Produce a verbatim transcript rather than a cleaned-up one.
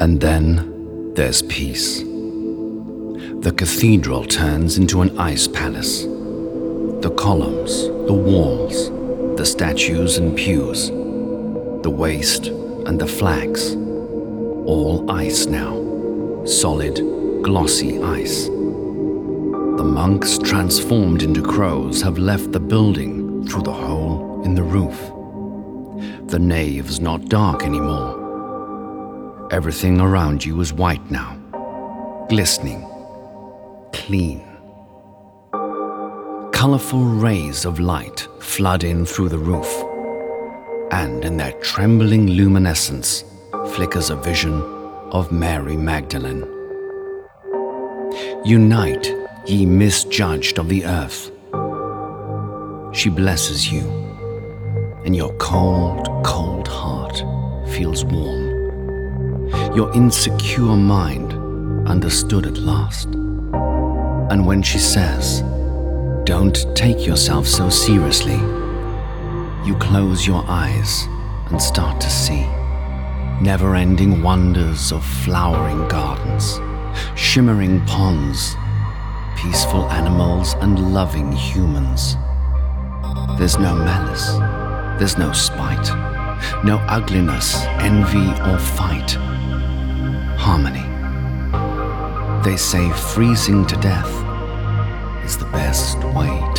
And then there's peace. The cathedral turns into an ice palace. The columns, the walls, the statues and pews, the waste and the flags, all ice now, solid, glossy ice. The monks, transformed into crows, have left the building through the hole in the roof. The nave's not dark anymore. Everything around you is white now, glistening, clean. Colorful rays of light flood in through the roof, and in their trembling luminescence flickers a vision of Mary Magdalene. Unite, ye misjudged of the earth. She blesses you, and your cold, cold heart feels warm. Your insecure mind understood at last. And when she says, "Don't take yourself so seriously," you close your eyes and start to see never-ending wonders of flowering gardens, shimmering ponds, peaceful animals and loving humans. There's no malice, there's no spite, no ugliness, envy or fight. Harmony. They say freezing to death is the best way